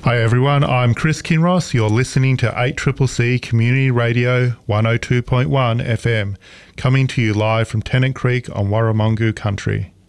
Hi everyone, I'm Chris Kinross. You're listening to 8CCC Community Radio 102.1 FM, coming to you live from Tennant Creek on Warramungu country.